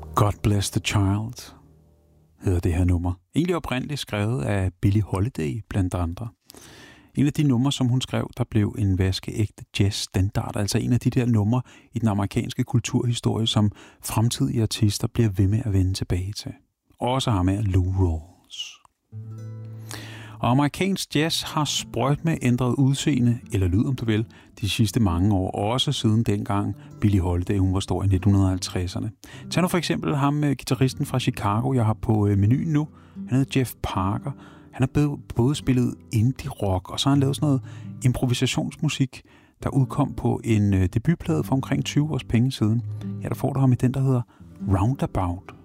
God Bless the Child hedder det her nummer. Egentlig oprindeligt skrevet af Billie Holiday blandt andre. En af de numre, som hun skrev, der blev en vaskeægte jazzstandard, altså en af de der numre i den amerikanske kulturhistorie, som fremtidige artister bliver ved med at vende tilbage til. Også har med Lou Rawls. Og amerikansk jazz har sprøjt med ændret udseende, eller lyd om du vil, de sidste mange år, også siden dengang Billie Holiday hun var stor i 1950'erne. Tag nu for eksempel ham, guitaristen fra Chicago, jeg har på menuen nu. Han hedder Jeff Parker. Han har både spillet indie-rock, og så har han lavet sådan noget improvisationsmusik, der udkom på en debutplade for omkring 20 års penge siden. Ja, der får du ham i den, der hedder Roundabout.